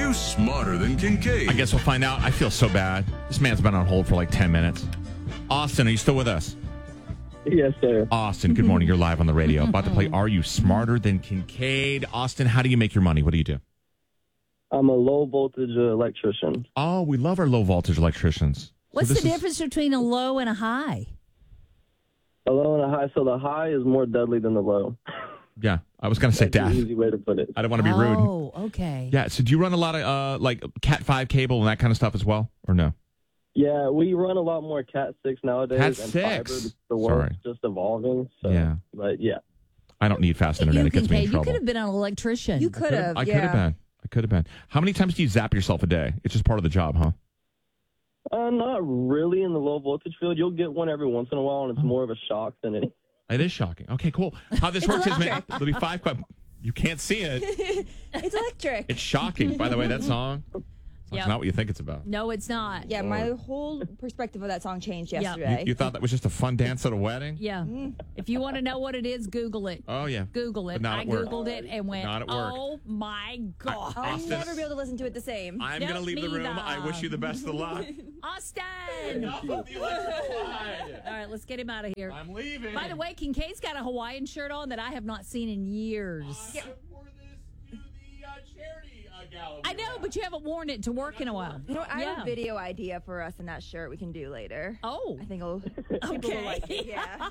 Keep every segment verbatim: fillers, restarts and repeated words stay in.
you smarter than Kincaid? I guess we'll find out. I feel so bad. This man's been on hold for like ten minutes. Austin, are you still with us? Yes, sir. Austin, good morning. You're live on the radio. About to play Are You Smarter Than Kincaid? Austin, how do you make your money? What do you do? I'm a low voltage electrician. Oh, we love our low voltage electricians. What's So the this is- difference between a low and a high? A low and a high. So the high is more deadly than the low. Yeah, I was going to say That's death. an easy way to put it. I don't want to be rude. Oh, okay. Yeah, so do you run a lot of uh, like Cat five cable and that kind of stuff as well, or no? Yeah, we run a lot more Cat six nowadays. Cat and six? Fiber because the world's Sorry. just evolving. So, Yeah. But yeah. I don't need fast internet. You, It gets me in Kincaid, you trouble. could have been an electrician. You could have, I yeah. could have been. I could have been. How many times do you zap yourself a day? It's just part of the job, huh? Uh, not really in the low voltage field. You'll get one every once in a while, and it's more of a shock than any. It is shocking. Okay, cool. How this works is, man, there'll be five questions. You can't see it. It's electric. It's shocking. By the way, that song, it's Yep. not what you think it's about. No, it's not. Yeah, my whole perspective of that song changed Yeah. yesterday. You, you thought that was just a fun dance at a wedding? Yeah. If you want to know what it is, Google it. Oh, yeah. Google it. But not I at work. Googled it and went, Not at work. oh my God. I'll Austin- never be able to listen to it the same. I'm Nope, going to leave the me room. I neither. wish you the best of luck. Austin! Enough of the electrical line. All right, let's get him out of here. I'm leaving. By the way, Kincaid's got a Hawaiian shirt on that I have not seen in years. I wore this to the uh, charity uh, gala. I know, but you haven't worn it to work in a while. You know what? I have Yeah. a video idea for us in that shirt we can do later. Oh. I think it'll, people Okay. will like it. Yeah.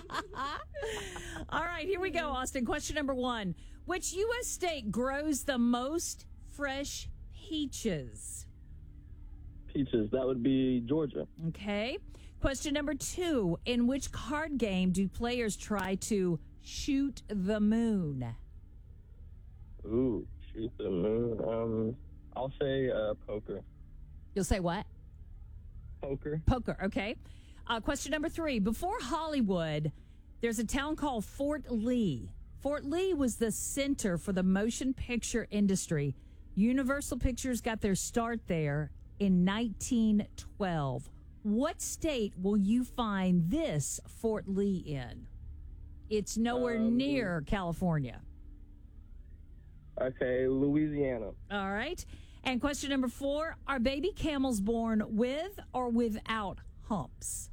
All right, here we go, Austin. Question number one. Which U S state grows the most fresh peaches? Peaches, that would be Georgia. Okay. Question number two. In which card game do players try to shoot the moon? Ooh, shoot the moon. Um, I'll say uh, poker. You'll say what? Poker. Poker, okay. Uh, question number three. Before Hollywood, there's a town called Fort Lee. Fort Lee was the center for the motion picture industry. Universal Pictures got their start there in nineteen twelve. What state will you find this Fort Lee in? It's nowhere Um, near California. Okay, Louisiana. All right. And question number four. Are baby camels born with or without humps?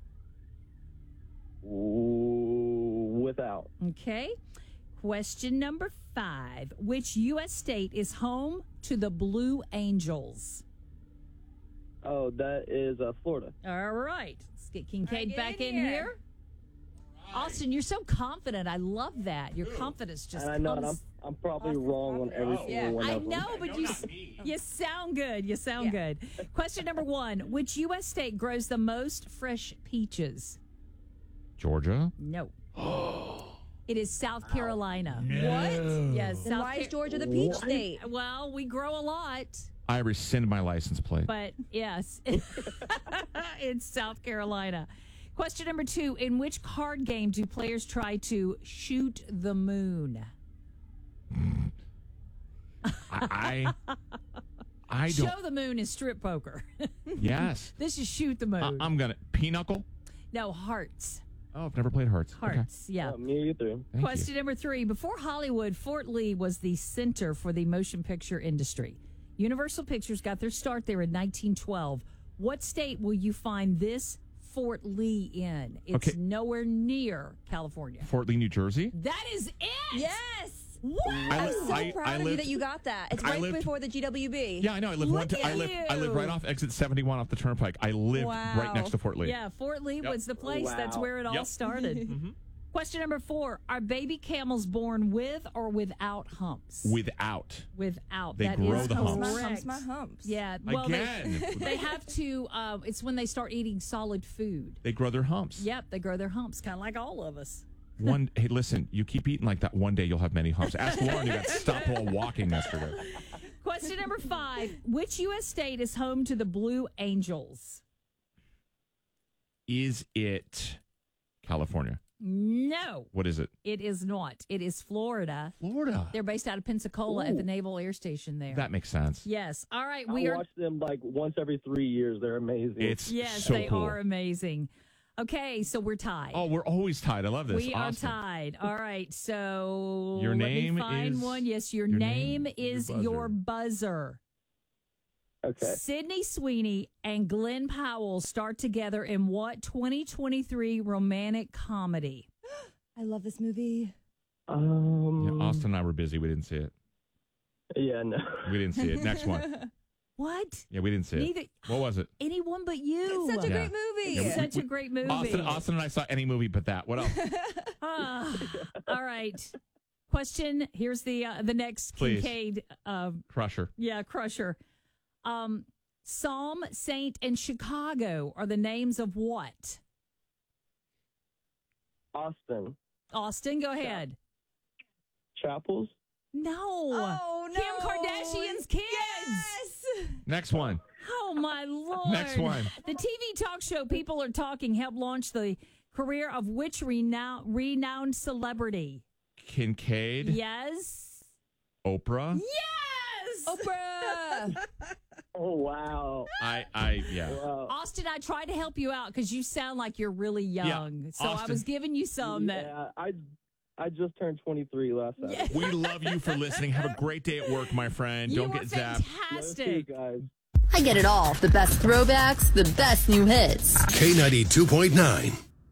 Ooh, without. Okay. Question number five. Which U S state is home to the Blue Angels? Oh, that is uh, Florida. All right. Let's get Kincaid Get back in in here. here. Austin, you're so confident. I love that. Your confidence just And I know, and I'm, comes. I'm probably Austin's wrong on every confident. single Yeah. one I of them. know, but you you sound good. You sound Yeah. good. Question number one. Which U S state grows the most fresh peaches? Georgia? No. It is South Carolina. What? Yes. Then South why is Car- Georgia the peach state? Well, we grow a lot. I rescind my license plate. But yes, it's South Carolina. Question number two. In which card game do players try to shoot the moon? I, I, I don't. Show the moon is strip poker. Yes. This is shoot the moon. I, I'm going to. Pinochle? no, hearts. Oh, I've never played Hearts. Okay. Hearts, yeah. Uh, me either. Thank Question you. number three. Before Hollywood, Fort Lee was the center for the motion picture industry. Universal Pictures got their start there in nineteen twelve. What state will you find this Fort Lee in? It's Okay. nowhere near California. Fort Lee, New Jersey? That is it. Yes. What? I I'm li- so I- proud I of you lived- that you got that. It's I right lived- before the G W B. Yeah, I know. I live one. Look T- I at live. I live you. right off exit seventy-one off the Turnpike. I lived right Wow. next to Fort Lee. Yeah, Fort Lee Yep. was the place. That's Wow. where it all Yep. started. Question number four. Are baby camels born with or without humps? Without. Without. They That grow is the humps. My correct. humps, my humps. Yeah. Well, they, Again. they have to, uh, it's when they start eating solid food. They grow their humps. Yep, they grow their humps, kind of like all of us. One. Hey, listen. You keep eating like that. One day you'll have many humps. Ask Lauren. You got stopped while walking yesterday. Question number five. Which U S state is home to the Blue Angels? Is it California? No, What is it? it is not. It is Florida. Florida. They're based out of Pensacola at the Naval Air Station there. That makes sense. Yes. All right. I We are. watch them like once every three years. They're amazing. It's Yes, so they cool. are amazing. Okay, so we're tied. Oh, we're always tied. I love this. we Awesome. are tied. All right. So Your let name me find is- one. Yes, your, your name, name is your your buzzer. Okay. Sydney Sweeney and Glenn Powell start together in what twenty twenty-three romantic comedy? I love this movie. Um. Yeah, Austin and I were busy. We didn't see it. Yeah, no. We didn't see it. Next one. What? Yeah, we didn't see Neither. it. What was it? Anyone but you. It's such a Yeah. great movie. Yeah, we- Such a great movie. Austin, Austin and I saw any movie but that. What else? Ah, all right. Question. Here's the uh, the next Please. Kincaid. Uh, Crusher. yeah, Crusher. Um, Psalm, Saint, and Chicago are the names of what? Austin. Austin, go ahead. Chapels. No. Oh, no. Kim Kardashian's kids. Yes. Next one. Oh, my Lord. Next one. The T V talk show People Are Talking helped launch the career of which renowned, renowned celebrity? Kincaid. Yes. Oprah. Yes. Oprah. Oh, wow. I, I, yeah. Wow. Austin, I tried to help you out because you sound like you're really young. so I Austin. was giving you some that. Yeah, I, I just turned twenty-three last Saturday. We love you for listening. Have a great day at work, my friend. You Don't were get zapped. No, see you fantastic. guys. I get it all. The best throwbacks, the best new hits. K ninety-two point nine.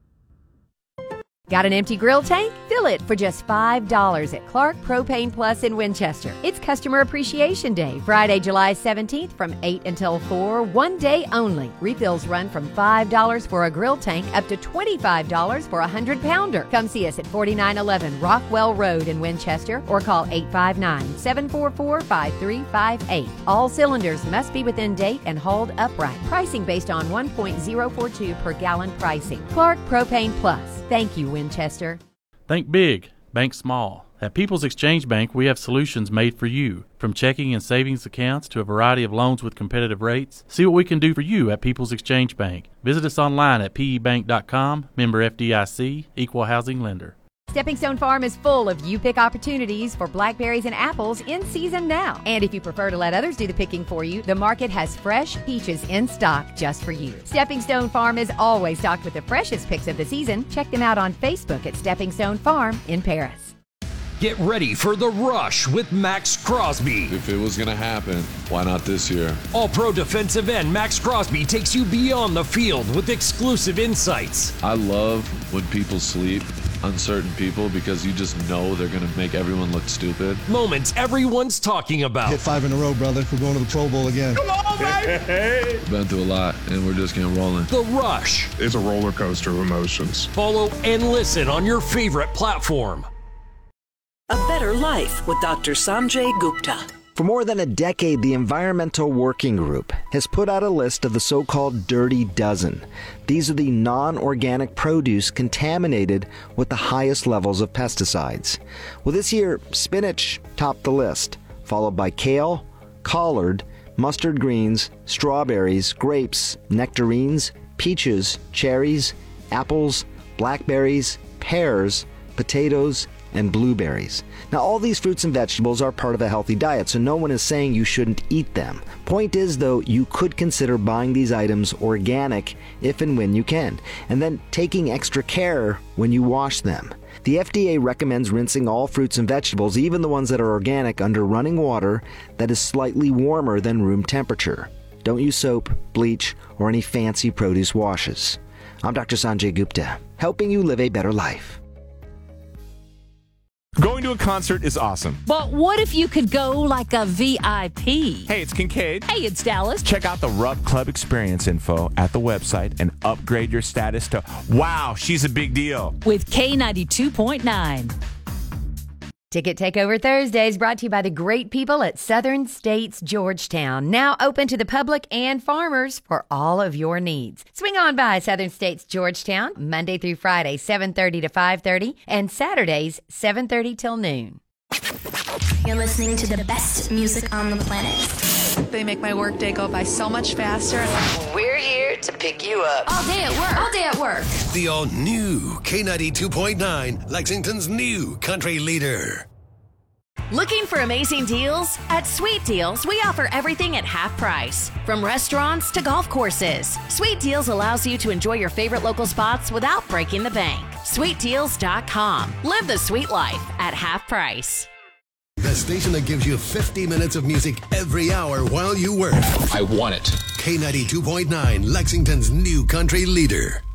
Got an empty grill tank? Fill it for just five dollars at Clark Propane Plus in Winchester. It's Customer Appreciation Day, Friday, July seventeenth from eight until four, one day only. Refills run from five dollars for a grill tank up to twenty-five dollars for a one hundred pounder. Come see us at forty-nine eleven Rockwell Road in Winchester or call eight five nine, seven four four, five three five eight. All cylinders must be within date and hauled upright. Pricing based on one point zero four two per gallon pricing. Clark Propane Plus. Thank you, Winchester. Think big, bank small. At People's Exchange Bank, we have solutions made for you. From checking and savings accounts to a variety of loans with competitive rates, see what we can do for you at People's Exchange Bank. Visit us online at P E bank dot com, member F D I C, equal housing lender. Stepping Stone Farm is full of you-pick opportunities for blackberries and apples in season now. And if you prefer to let others do the picking for you, the market has fresh peaches in stock just for you. Stepping Stone Farm is always stocked with the freshest picks of the season. Check them out on Facebook at Stepping Stone Farm in Paris. Get ready for The Rush with Max Crosby. If it was going to happen, why not this year? All-pro defensive end Max Crosby takes you beyond the field with exclusive insights. I love when people sleep on certain people because you just know they're going to make everyone look stupid. Moments everyone's talking about. Hit five in a row, brother. We're going to the Pro Bowl again. Come on, baby! Been through a lot, and we're just getting rolling. The Rush. It's a roller coaster of emotions. Follow and listen on your favorite platform. A Better Life with Doctor Sanjay Gupta. For more than a decade, the Environmental Working Group has put out a list of the so-called Dirty Dozen. These are the non-organic produce contaminated with the highest levels of pesticides. Well, this year, spinach topped the list, followed by kale, collard, mustard greens, strawberries, grapes, nectarines, peaches, cherries, apples, blackberries, pears, potatoes, and blueberries. Now, all these fruits and vegetables are part of a healthy diet, so no one is saying you shouldn't eat them. Point is, though, you could consider buying these items organic if and when you can, and then taking extra care when you wash them. The F D A recommends rinsing all fruits and vegetables, even the ones that are organic, under running water that is slightly warmer than room temperature. Don't use soap, bleach, or any fancy produce washes. I'm Doctor Sanjay Gupta, helping you live a better life. Going to a concert is awesome. But what if you could go like a V I P? Hey, it's Kincaid. Hey, it's Dallas. Check out the Rub Club experience info at the website and upgrade your status to wow, she's a big deal. With K ninety-two point nine. Ticket Takeover Thursdays brought to you by the great people at Southern States Georgetown. Now open to the public and farmers for all of your needs. Swing on by Southern States Georgetown Monday through Friday, seven thirty to five thirty, and Saturdays, seven thirty till noon. You're listening to the best music on the planet. They make my workday go by so much faster. We're here to pick you up. All day at work. All day at work. The all-new K ninety-two point nine, Lexington's new country leader. Looking for amazing deals? At Sweet Deals, we offer everything at half price. From restaurants to golf courses, Sweet Deals allows you to enjoy your favorite local spots without breaking the bank. sweet deals dot com. Live the sweet life at half price. The The station that gives you fifty minutes of music every hour while you work. I want it. K ninety-two point nine, Lexington's new country leader.